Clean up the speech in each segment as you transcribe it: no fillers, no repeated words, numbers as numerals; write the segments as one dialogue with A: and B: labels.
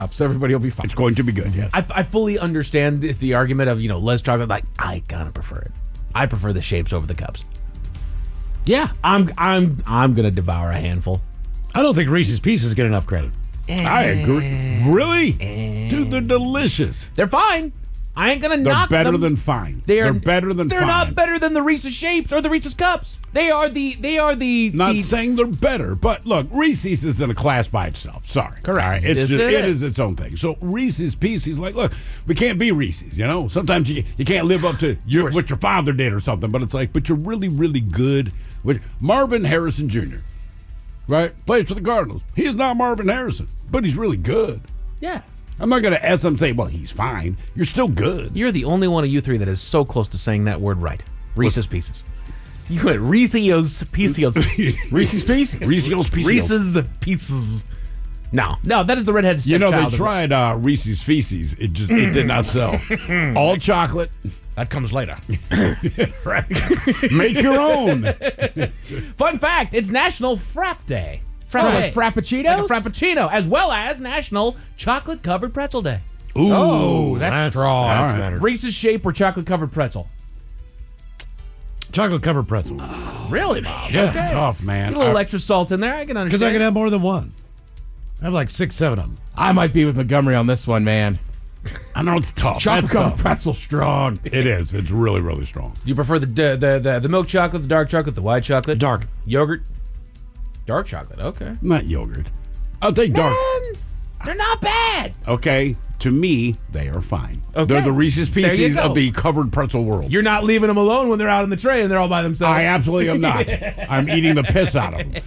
A: So everybody will be fine.
B: It's going to be good, yes.
C: I fully understand the argument of, less chocolate. Like, I kind of prefer it. I prefer the shapes over the cups.
A: Yeah.
C: I'm going to devour a handful.
D: I don't think Reese's Pieces get enough credit.
B: I agree. Really? Dude, they're delicious.
C: They're fine. I ain't going to
B: They're
C: knock
B: better
C: them.
B: than fine.
C: They're
B: better than
C: They're
B: fine.
C: not better than the Reese's Shapes or the Reese's Cups. They are the
B: Not saying they're better, but look, Reese's is in a class by itself. Sorry.
C: Correct.
B: All right?
C: It
B: is its own thing. So Reese's Pieces, like, look, we can't be Reese's, Sometimes you can't live up to what your father did or something, but it's like, but you're really, really good. Marvin Harrison Jr., right? Plays for the Cardinals. He is not Marvin Harrison, but he's really good.
C: Yeah.
B: I'm not going to ask them say, well, he's fine. You're still good.
C: You're the only one of you three that is so close to saying that word right. Reese's Pieces. You went Reese's Pieces.
A: Reese's Pieces.
B: Reese's Pieces.
C: Reese's Pieces. No, that is the redheaded stepchild.
B: They tried Reese's Feces. It did not sell. All chocolate.
C: That comes later.
B: Right. Make your own.
C: Fun fact, it's National Frap Day.
A: Like Frappuccinos?
C: Like a Frappuccino, as well as National Chocolate-Covered Pretzel Day.
D: Ooh,
A: that's strong.
D: That's
B: All right.
D: better.
C: Reese's Shape or chocolate-covered pretzel?
D: Chocolate-covered pretzel.
C: Really, Bob?
B: That's tough, man.
C: A little extra salt in there, I can understand.
D: Because I can have more than one. I have like 6, 7 of them.
A: I might be with Montgomery on this one, man.
B: I know it's tough.
A: Chocolate
B: That's
A: covered
B: tough.
A: pretzel strong.
B: It is. It's really, really strong.
C: Do you prefer the milk chocolate, the dark chocolate, the white chocolate?
D: Dark.
C: Yogurt? Dark chocolate, okay.
B: Not yogurt. I'll take dark.
C: They're not bad.
B: Okay. To me, they are fine.
C: Okay.
B: They're the Reese's
C: There you
B: Pieces
C: go.
B: of the covered pretzel world.
C: You're not leaving them alone when they're out on the tray and they're all by themselves.
B: I absolutely am not. I'm eating the piss out of them.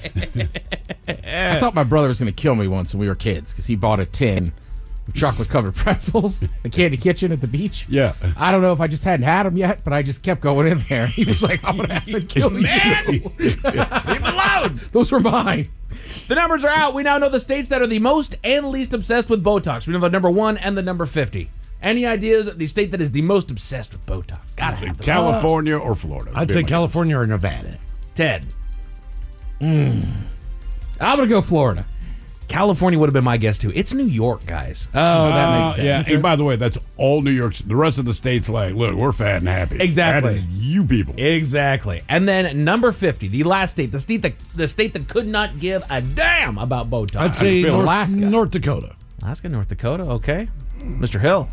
A: I thought my brother was going to kill me once when we were kids because he bought a tin of chocolate-covered pretzels, the Candy Kitchen at the beach.
B: Yeah.
A: I don't know if I just hadn't had them yet, but I just kept going in there. He was like, I'm going to have to kill you.
C: Leave them alone.
A: Those were mine.
C: The numbers are out. We now know the states that are the most and least obsessed with Botox. We know the number 1 and the number 50. Any ideas? The state that is the most obsessed with Botox. Gotta have them.
B: California or Florida?
D: I'd say California or Nevada.
C: Ted.
A: I'm going to go Florida.
C: California would have been my guess, too. It's New York, guys.
A: Oh, that makes sense.
B: Yeah, and by the way, that's all New York. The rest of the states, like, look, we're fat and happy.
C: Exactly.
B: That is you people.
C: Exactly. And then number 50, the last state, the state that could not give a damn about Botox.
D: I'd say
A: Alaska.
D: North Dakota.
C: Alaska, North Dakota, okay. Mr. Hill.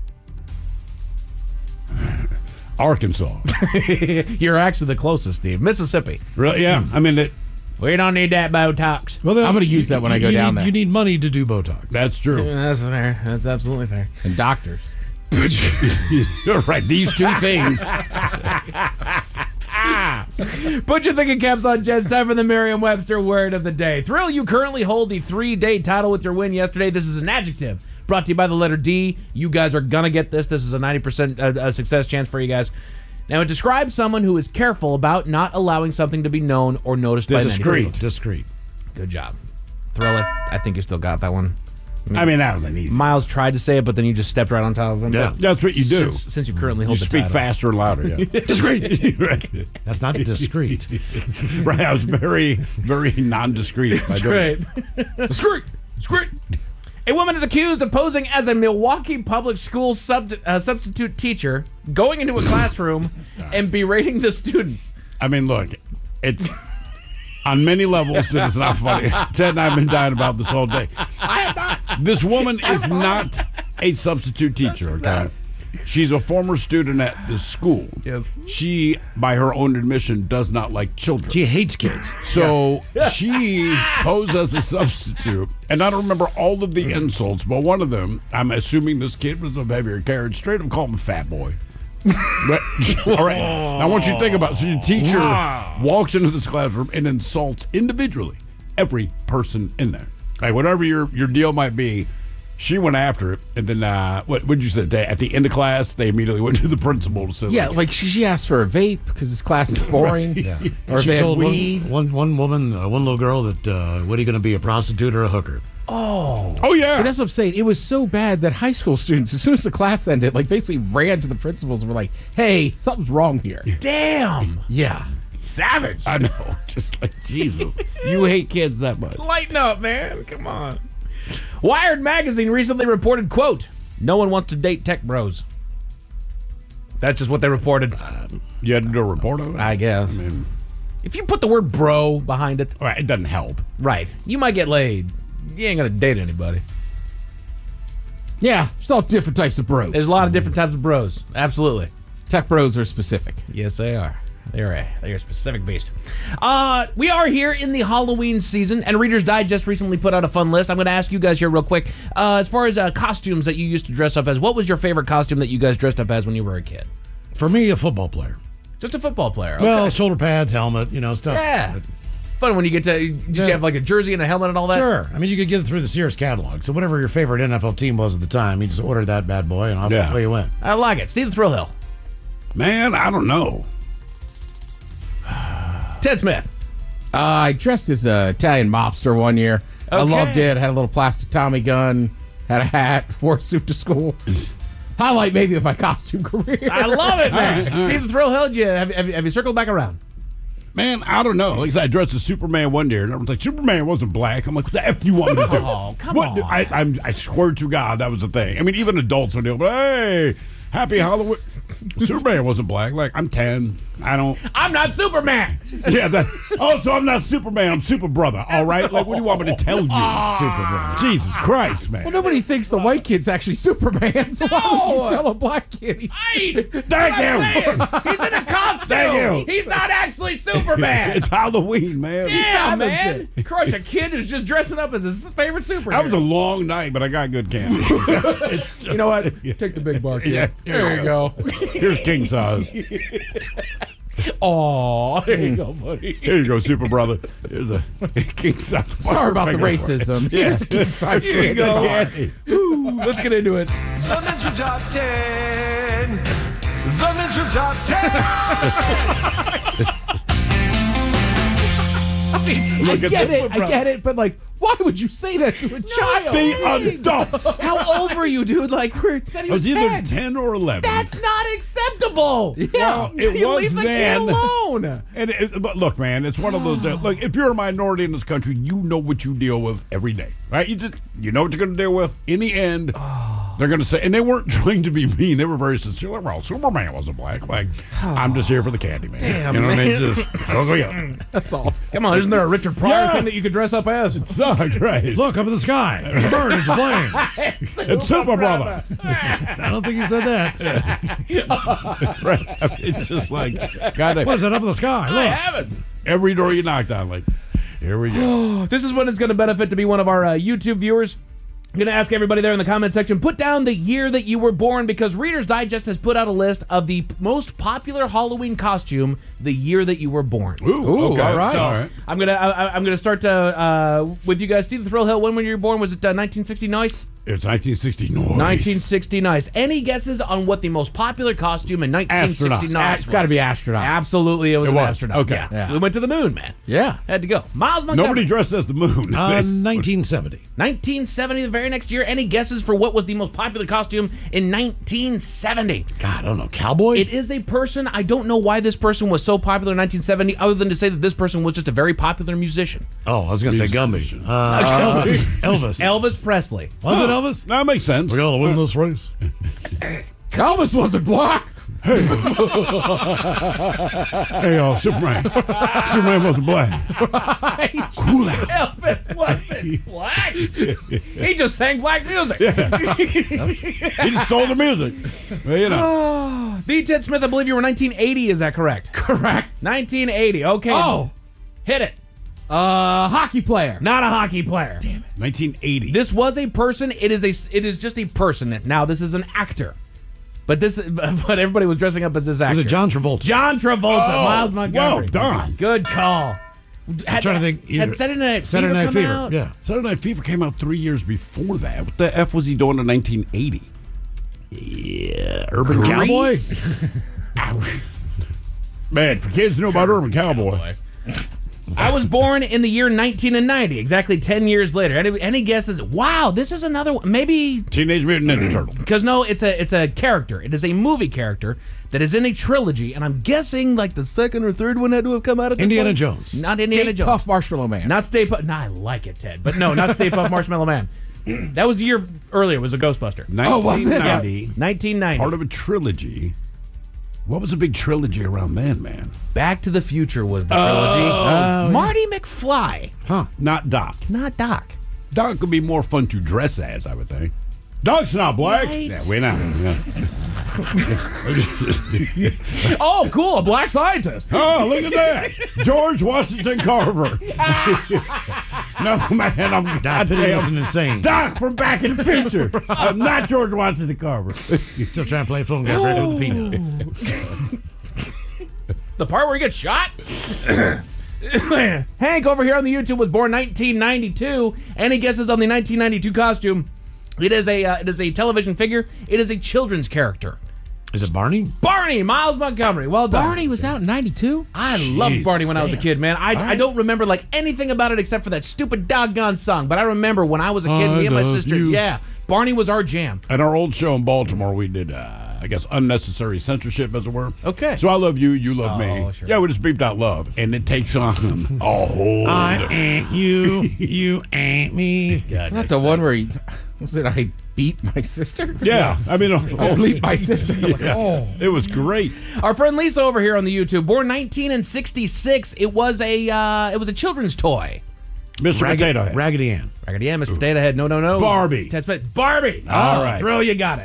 B: Arkansas.
C: You're actually the closest, Steve. Mississippi.
B: Really? Yeah. I mean,
C: We don't need that Botox.
D: Well, then,
A: I'm gonna use that when I go down there.
D: You need money to do Botox.
B: that's true.
C: That's fair. That's absolutely fair.
A: And doctors.
B: You're right. These two things.
C: Put your thinking caps on, Jets. Time for the Merriam-Webster word of the day. Thrill, you currently hold the 3-day title with your win yesterday. This is an adjective brought to you by the letter D. You guys are going to get this. This is a 90% success chance for you guys. Now, it describes someone who is careful about not allowing something to be known or noticed by many people.
D: Discreet.
C: Good job. Thrill, I think you still got that one.
B: I mean, that was an easy.
C: Miles tried to say it, but then you just stepped right on top of him.
D: Yeah.
B: That's what you do.
C: Since you currently
B: You
C: hold the
B: speak
C: title.
B: faster and louder. Yeah.
D: Discreet.
B: Right.
D: That's not discreet.
B: Right. I was very, very non-discreet.
C: That's right. Discreet. A woman is accused of posing as a Milwaukee public school substitute teacher, going into a classroom and berating the students.
B: I mean, look, it's on many levels. It's not funny. Ted and I have been dying about this all day. This woman is not a substitute teacher. Okay, she's a former student at the school.
C: Yes.
B: She, by her own admission, does not like children.
D: She hates kids.
B: So she posed as a substitute, and I don't remember all of the insults, but one of them, I'm assuming this kid was of heavier carriage, straight up called him a fat boy. All right. Now, I want you to think about it. So your teacher walks into this classroom and insults individually every person in there. Like, whatever your deal might be, she went after it. And then, what did you say? At the end of class, they immediately went to the principal to say,
A: Yeah, like she asked for a vape because this class is boring.
D: Yeah.
A: Or if
D: She
A: they had
D: told
A: weed.
D: one woman, one little girl that, what are you going to be, a prostitute or a hooker?
B: oh,
A: But
B: yeah.
A: that's what I'm saying. It was so bad that high school students, as soon as the class ended, like basically ran to the principals and were like, hey, something's wrong here.
C: Damn.
A: Yeah.
C: Savage.
B: I know. Just like, Jesus. You hate kids that much.
C: Lighten up, man. Come on. Wired magazine recently reported, quote, "No one wants to date tech bros." That's just what they reported.
B: You had to do a report on it?
C: I guess.
B: I mean,
C: If you put the word bro behind it,
B: all right, it doesn't help.
C: right, you might get laid. You ain't gonna date anybody.
A: Yeah, there's all different types of bros.
C: There's a lot of different types of bros. Absolutely.
A: Tech bros are specific.
C: Yes, they are. They're a specific beast. We are here in the Halloween season, and Reader's Digest recently put out a fun list. I'm going to ask you guys here real quick. As far as costumes that you used to dress up as, what was your favorite costume that you guys dressed up as when you were a kid?
D: For me, a football player.
C: Just a football player. Okay.
D: Well, shoulder pads, helmet, stuff.
C: Yeah. Fun when you get to just have like a jersey and a helmet and all that.
D: Sure. I mean, you could get it through the Sears catalog. So whatever your favorite NFL team was at the time, you just ordered that bad boy, and away you went.
C: I like it. Steve the Thrill Hill.
B: Man, I don't know.
C: Ted Smith.
A: I dressed as an Italian mobster one year. I
C: Okay.
A: loved it. Had a little plastic Tommy gun, had a hat, wore a suit to school. Highlight maybe of my costume career.
C: I love it, man.
B: All right.
C: Steve the Thrill Hill, have you circled back around?
B: Man, I don't know. Like I said, I dressed as Superman one day, and everyone's like, Superman wasn't black. I'm like, what the F do you want me to do?
C: Oh, come
B: What?
C: on.
B: I swear to God, that was the thing. I mean, even adults would do, but hey, happy Halloween. Superman wasn't black. Like, I'm 10.
C: I'm not Superman.
B: Yeah, so I'm not Superman. I'm Super Brother. All right? Like, what do you want me to tell you?
A: Superman.
B: Jesus Christ, man.
A: Well, nobody thinks the white kid's actually Superman, so why would
C: No.
A: you tell a black kid he's
C: Right.
B: Thank you.
C: He's in a costume.
B: Thank you.
C: He's not actually Superman.
B: It's Halloween, man.
C: Yeah,
A: fathoms
C: man. Crush a kid who's just dressing up as his favorite superhero.
B: That was a long night, but I got good candy. It's just,
C: You know what? Take the big bar, kid.
B: Yeah,
C: There you go.
B: Here's king size.
C: Aw, there you go, buddy.
B: Here you go, Super Brother. Here's a king size.
A: sorry about the
B: finger.
A: racism.
B: Yeah.
A: Here's a king size
C: Here you
A: drink.
C: go.
B: Candy.
C: Ooh, let's get into it.
E: The Mental Top 10. The Mental Top 10.
A: I get it, but like, why would you say that to a child?
B: The adults.
C: How old were you, dude? Like,
A: Said he
B: I was
A: was
B: either
A: 10.
B: 10 or 11.
C: that's not acceptable.
B: Well, it
C: You
B: was
C: leave the
B: then.
C: kid alone.
B: But look, man, it's one of those. Look, if you're a minority in this country, you know what you deal with every day, right? You know what you're going to deal with. In the end, they're going to say, and they weren't trying to be mean. They were very sincere. Like, well, Superman wasn't black. Like, I'm just here for the candy, man.
C: Damn,
B: you know what I mean?
C: man.
B: Just oh yeah,
A: That's all.
C: Come on, isn't there a Richard Pryor
B: Yes.
C: thing that you could dress up as?
B: sucked, right?
D: Look up in the sky. It's a bird. It's a plane.
B: It's Super Brother.
D: I don't think he said that.
B: Right? I mean, it's just like, God,
D: What is that up in the sky?
C: I
D: Look.
C: haven't.
B: every door you knocked on, like, here we go.
C: This is when it's going to benefit to be one of our YouTube viewers. I'm going to ask everybody there in the comment section, put down the year that you were born, because Reader's Digest has put out a list of the most popular Halloween costume the year that you were born.
B: Ooh, okay.
A: all right.
B: All right.
C: I'm gonna start with you guys. Steve the Thrill Hill, when were you born? Was it 1960 nice?
B: It's 1960 noise.
C: 1960 nice. Any guesses on what the most popular costume in 1960 nice
A: It's got to
C: was?
A: be astronaut.
C: Absolutely, it was an
B: was.
C: astronaut.
B: Okay.
C: Yeah. We went to the moon, man.
A: Yeah.
C: Had to go. Miles Montgomery.
B: Nobody dressed as the moon.
D: 1970.
C: 1970, the very next year. Any guesses for what was the most popular costume in 1970?
D: God, I don't know. Cowboy?
C: It is a person. I don't know why this person was so popular in 1970, other than to say that this person was just a very popular musician.
D: Oh, I was going to say Gumby. Elvis.
C: Elvis Presley.
D: Was it Elvis?
B: That makes sense.
D: We got to win this race.
A: Elvis wasn't black.
B: Hey, Superman. Superman wasn't black. Cool out.
C: Elvis wasn't black. He just sang black music.
B: He just stole the music. Well, you know.
C: The Ted Smith, I believe you were 1980. Is that correct?
A: Correct.
C: 1980. Okay.
A: Oh.
C: Hit it.
A: Hockey player.
C: Not a hockey player.
B: 1980.
C: This was a person. It is just a person. Now this is an actor, but everybody was dressing up as this actor.
D: Was it John Travolta?
C: John Travolta,
B: Oh,
C: Miles Montgomery.
B: well done.
C: Good call.
D: trying to think either-
C: Had Saturday Night
D: Saturday Night
C: come
D: Fever.
C: out?
D: Yeah.
B: Saturday Night Fever came out 3 years before that. What the F was he doing in 1980?
D: Yeah. Urban Cowboy?
C: Grease?
B: Man, for kids to know about Urban Cowboy.
C: I was born in the year 1990, exactly 10 years later. Any guesses? Wow, this is another one. Maybe
B: Teenage Mutant Ninja Turtle.
C: because no, it's a character. It is a movie character that is in a trilogy, and I'm guessing like the second or third one had to have come out at this
D: Indiana
C: point.
D: Jones.
C: Not Indiana
A: Stay
C: Jones.
A: Puff Marshmallow Man.
C: Not Stay Puft. No, I like it, Ted, but no, not Stay Puft Marshmallow Man. That was the year earlier. It was a Ghostbuster.
B: 1990.
C: 1990.
B: Part of a trilogy. What was a big trilogy around then, man?
C: Back to the Future was the trilogy. Marty McFly.
B: Huh? Not Doc.
C: Not Doc.
B: Doc would be more fun to dress as, I would think. Doc's not black.
C: Right.
B: Yeah, we're not. Yeah.
C: Oh, cool. A black scientist.
B: Oh, look at that. George Washington Carver. No, man, I'm
D: Doc Peterson insane.
B: Doc from Back in the Future. I'm not George Washington Carver.
D: Still trying to play phone guy right with the peanut.
C: The part where he gets shot? Hank over here on the YouTube was born 1992. Any guesses on the 1992 costume? It is a television figure. It is a children's character.
D: Is it Barney?
C: Barney, Miles Montgomery. Well done.
A: Barney was out in 92?
C: I loved Barney when I was a kid, man. I don't remember like anything about it except for that stupid doggone song. But I remember when I was a kid, me and my sister, Barney was our jam.
B: At our old show in Baltimore, we did, I guess, unnecessary censorship, as it were.
C: Okay.
B: So I love you, you love me.
C: Sure.
B: Yeah, we just beeped out love, and it takes on a whole.
D: I ain't you, you ain't me.
A: That's the one where he was it. I beat my sister.
B: Yeah, I mean,
A: I beat my sister. Like, oh,
B: it was great.
C: Our friend Lisa over here on the YouTube, born 1966. It was a children's toy.
B: Mr. Potato Head.
D: Raggedy Ann.
C: Raggedy Ann, Mr. Potato Head. No.
B: Barbie.
C: Ted Smith. Barbie.
B: All right.
C: Thrill, you got it.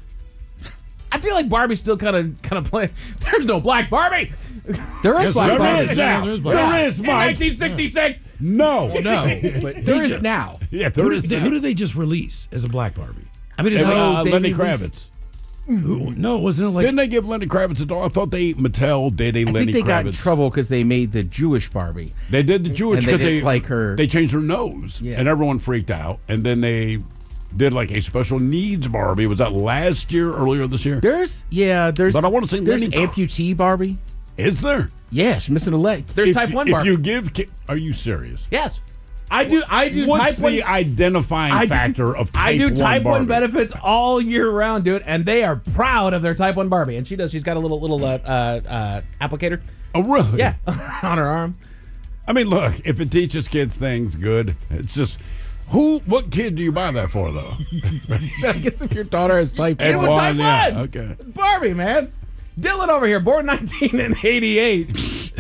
C: I feel like Barbie's still kind of playing. There's no black Barbie.
A: there is black
B: there
A: Barbie.
B: is now. There is,
C: In
B: Mike.
C: 1966.
B: No.
A: No, but there is now.
B: Yeah, there is.
D: Who did they just release as a black Barbie? I mean,
B: Lenny
A: they
B: Kravitz.
D: no, wasn't it like?
B: Didn't they give Lenny Kravitz a doll? I thought Mattel did a
A: I
B: Lenny
A: think they
B: Kravitz.
A: got in trouble because they made the Jewish Barbie.
B: They did the Jewish
A: And they
B: because
A: didn't like her.
B: They changed her nose,
A: Yeah.
B: and everyone freaked out. And then they did like a special needs Barbie. Was that last year, earlier this year?
A: There's
B: But I wanna say
A: there's
B: Lenny-
A: amputee Barbie.
B: Is there?
A: Yeah, she's missing a leg.
C: There's Type 1
B: If
C: Barbie.
B: you give, are you serious?
C: Yes. I do
B: What's
C: Type 1.
B: the identifying factor of Type 1
C: I do Type 1
B: Barbie?
C: benefits all year round, dude, and they are proud of their Type 1 Barbie. And she does. She's got a little applicator.
B: Oh, really?
C: Yeah, on her arm.
B: I mean, look, if it teaches kids things, good. It's just, what kid do you buy that for, though?
A: I guess if your daughter has type
C: Kid
A: 1.
C: with Type 1.
B: Yeah, okay.
C: Barbie, man. Dylan over here, born 1988.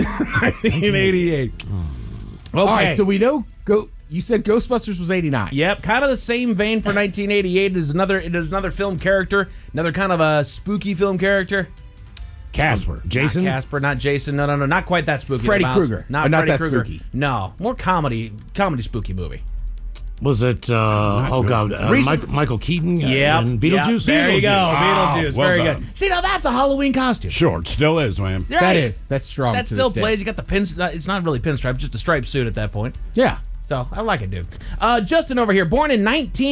C: 1988. Okay.
A: All right, so we know. You said Ghostbusters was 89.
C: Yep, kind of the same vein for 1988. It is another film character, another kind of a spooky film character.
B: Casper.
D: Jason?
C: Not Casper, not Jason. No, not quite that spooky.
A: Freddy
C: Mouse.
A: Krueger.
C: Not
A: Not
C: Freddy
A: that
C: Krueger.
A: spooky.
C: No, more comedy spooky movie.
D: Was it? Michael Keaton
C: Yeah,
D: and Beetlejuice.
C: There you go,
B: Ah,
C: Beetlejuice.
B: well
C: Very
B: done.
C: good. See, now that's a Halloween costume.
B: Sure, it still is, man.
C: Right.
A: That's strong.
C: That
A: to
C: still
A: this day.
C: plays. You got the pins. It's not really pinstripe, just a striped suit at that point.
A: Yeah.
C: So I like it, dude. Justin over here, born in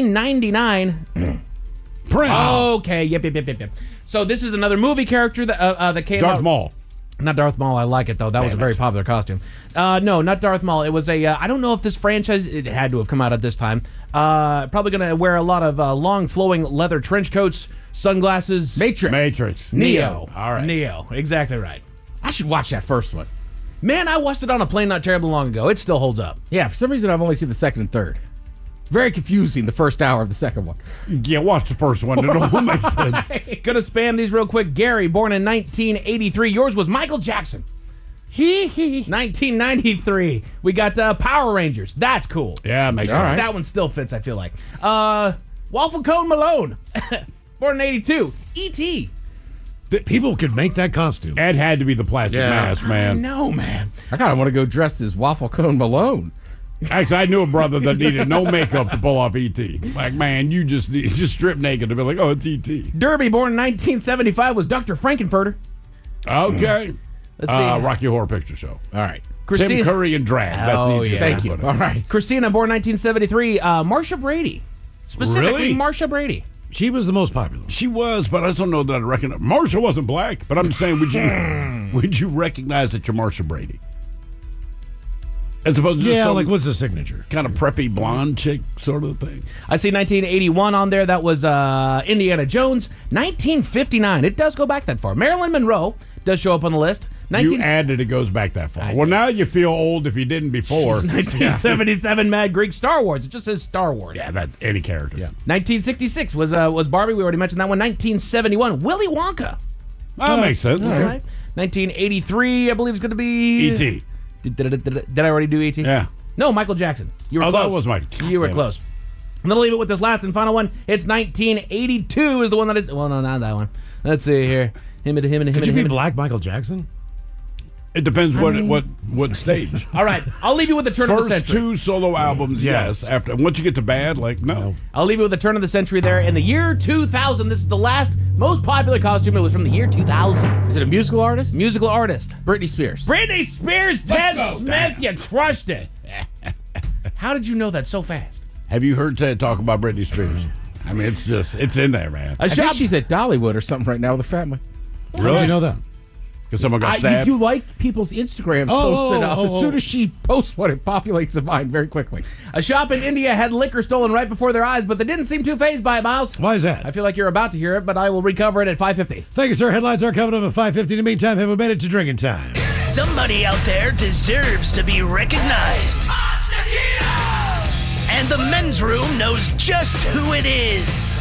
C: 1999.
B: Prince.
C: Okay, yep. So this is another movie character that came out.
B: Darth Maul.
C: Not Darth Maul. I like it though. That was a very popular costume. No, not Darth Maul. It was a. I don't know if this franchise. It had to have come out at this time. Probably gonna wear a lot of long, flowing leather trench coats, sunglasses.
B: Matrix.
C: Neo.
B: All right.
C: Neo. Exactly right.
A: I should watch that first one.
C: Man, I watched it on a plane not terribly long ago. It still holds up.
A: Yeah, for some reason I've only seen the second and third. Very confusing, the first hour of the second one.
B: Yeah, watch the first one. It all makes sense.
C: Gonna spam these real quick. Gary, born in 1983. Yours was Michael Jackson. 1993. We got Power Rangers. That's cool.
B: Yeah, makes
A: All
B: sense.
A: right.
C: That one still fits, I feel like. Waffle Cone Malone. Born in 82. E.T.
D: People could make that costume.
B: Ed had to be the plastic mask, man.
C: No, man.
A: I kind of want to go dressed as Waffle Cone Malone.
B: Actually, I knew a brother that needed no makeup to pull off E.T. Like, man, you just strip naked to be like, oh, it's E.T.
C: Derby, born in 1975, was Dr. Frankenfurter.
B: Okay.
C: Let's see.
B: Rocky Horror Picture Show.
A: All right.
B: Tim Curry and drag. That's
C: Oh,
B: E.T.
C: yeah.
A: Thank you.
B: Put it.
A: All right.
C: Christina, born 1973. Marsha Brady. Specifically,
B: Really?
C: Marsha Brady.
D: She was the most popular.
B: She was, but I just don't know that I recognize. Marsha wasn't black, but I'm just saying, would you recognize that you're Marsha Brady? As opposed to just some
D: like what's the signature?
B: kind of preppy blonde chick sort of thing.
C: I see 1981 on there. That was Indiana Jones. 1959. It does go back that far. Marilyn Monroe does show up on the list.
B: You added it goes back that far. Well, now you feel old if you didn't before.
C: 1977 Mad Greek Star Wars. It just says Star Wars.
B: Yeah, that any character.
A: Yeah.
C: 1966 was Barbie. We already mentioned that one. 1971, Willy Wonka.
B: That makes sense.
C: All right. 1983, I believe, is going to be
B: E.T.
C: Did I already do E.T.?
B: Yeah.
C: No, Michael Jackson. You were
B: Oh,
C: close.
B: that was Michael.
C: You were
B: Damn it.
C: close. I'm going to leave it with this last and final one. It's 1982 is the one that is... Well, no, not that one. Let's see here. Him.
D: Could you be
C: him.
D: Black Michael Jackson?
B: It depends what stage.
C: All right. I'll leave you with the turn of the
B: First
C: century.
B: 2 solo albums, yes. After once you get to Bad, like no.
C: I'll leave you with the turn of the century there. In the year 2000, this is the last most popular costume. It was from the year 2000.
A: Is it a musical artist?
C: Musical artist.
A: Britney Spears.
C: Britney Spears, Ted Smith, you crushed it. How did you know that so fast?
B: Have you heard Ted talk about Britney Spears? I mean, it's in there, man.
A: I think she's at Dollywood or something right now with her family.
D: How did you know that?
B: Because someone got
A: If
B: stabbed.
A: you like people's Instagrams posted up, as soon as she posts one, it populates in mine very quickly.
C: A shop in India had liquor stolen right before their eyes, but they didn't seem too fazed by it, Miles.
D: Why is that?
C: I feel like you're about to hear it, but I will recover it at 5:50.
D: Thank you, sir. Headlines are coming up at 5:50. In the meantime, have we made it to drinking time?
F: Somebody out there deserves to be recognized. And the men's room knows just who it is.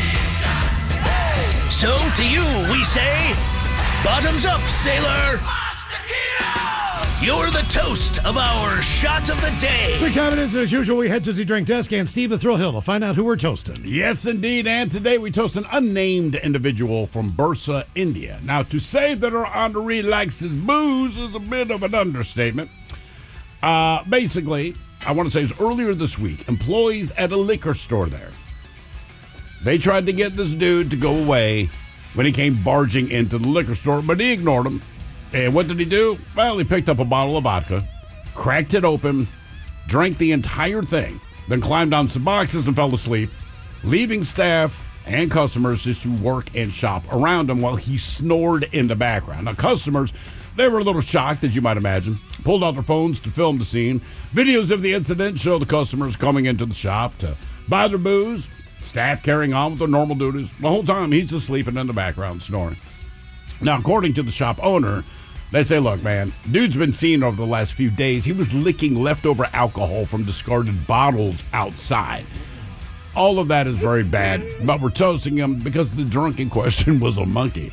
F: So to you, we say, bottoms up, sailor. You're the toast of our shot of the day.
D: Drink time it is. As usual, we head to the drink desk and Steve the Thrill Hill to find out who we're toasting.
B: Yes, indeed. And today we toast an unnamed individual from Bursa, India. Now, to say that our honoree likes his booze is a bit of an understatement. Basically, I want to say is earlier this week, employees at a liquor store there, they tried to get this dude to go away when he came barging into the liquor store, but he ignored them. And what did he do? Well, he picked up a bottle of vodka, cracked it open, drank the entire thing, then climbed on some boxes and fell asleep, leaving staff and customers just to work and shop around him while he snored in the background. Now, customers, they were a little shocked, as you might imagine, pulled out their phones to film the scene. Videos of the incident show the customers coming into the shop to buy their booze, staff carrying on with their normal duties. The whole time, he's just sleeping in the background, snoring. Now, according to the shop owner, they say, look, man, dude's been seen over the last few days. He was licking leftover alcohol from discarded bottles outside. All of that is very bad, but we're toasting him because the drunk in question was a monkey.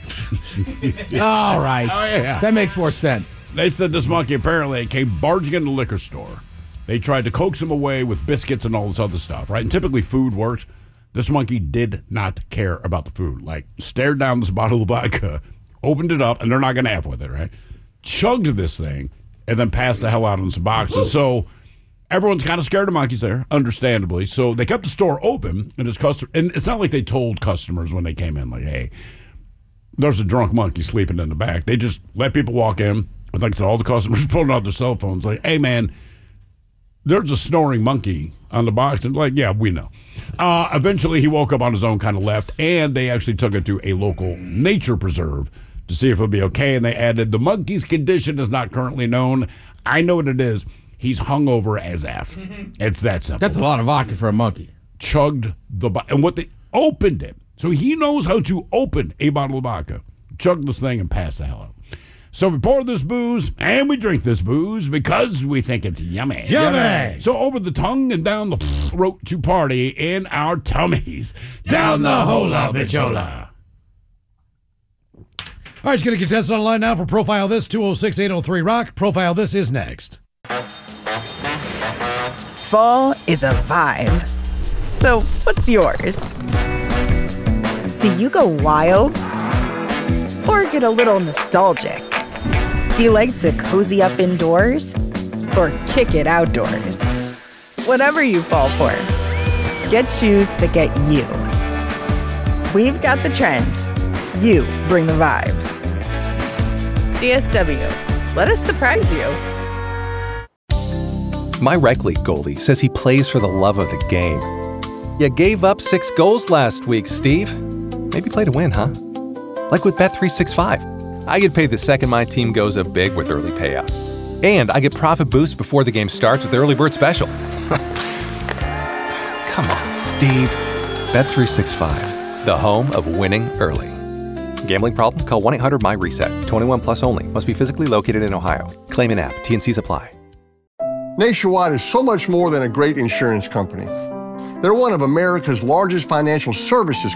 A: All right.
B: Oh, yeah.
A: That makes more sense.
B: They said this monkey apparently came barging in the liquor store. They tried to coax him away with biscuits and all this other stuff, right? And typically food works. This monkey did not care about the food. Like, stared down this bottle of vodka, opened it up, and they're not going to have with it, right? Chugged this thing, and then passed the hell out in some boxes. So everyone's kind of scared of monkeys there, understandably. So they kept the store open, and it's not like they told customers when they came in, like, hey, there's a drunk monkey sleeping in the back. They just let people walk in. I think all the customers pulling out their cell phones, like, hey, man, there's a snoring monkey on the box. And like, yeah, we know. Eventually, he woke up on his own, kind of left, and they actually took it to a local nature preserve to see if it'll be okay. And they added, the monkey's condition is not currently known. I know what it is. He's hungover as F. It's that simple.
A: That's a lot of vodka for a monkey.
B: Chugged and what they opened it. So he knows how to open a bottle of vodka. Chugged this thing and passed the hell out. So we pour this booze and we drink this booze because we think it's yummy.
D: Yummy!
B: So over the tongue and down the throat to party in our tummies. Down the hola bichola.
D: All right, let's get a contestant online now for Profile This, 206-803-ROCK. Profile This is next.
G: Fall is a vibe. So, what's yours? Do you go wild? Or get a little nostalgic? Do you like to cozy up indoors? Or kick it outdoors? Whatever you fall for, get shoes that get you. We've got the trends. You bring the vibes. DSW, let us surprise you.
H: My rec league goalie says he plays for the love of the game. You gave up 6 goals last week, Steve. Maybe play to win, huh? Like with Bet365. I get paid the second my team goes up big with early payout. And I get profit boost before the game starts with Early Bird Special. Come on, Steve. Bet365, the home of winning early. Gambling problem? Call 1-800-MY-RESET. 21 plus only. Must be physically located in Ohio. Claim in app. T&Cs apply.
I: Nationwide is so much more than a great insurance company. They're one of America's largest financial services